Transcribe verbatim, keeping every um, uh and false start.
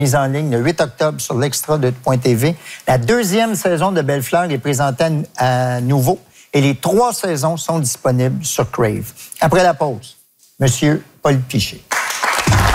mise en ligne le huit octobre sur l'extra de point T V. La deuxième saison de Belle Fleur est présentée à nouveau et les trois saisons sont disponibles sur Crave. Après la pause, Monsieur Paul Piché.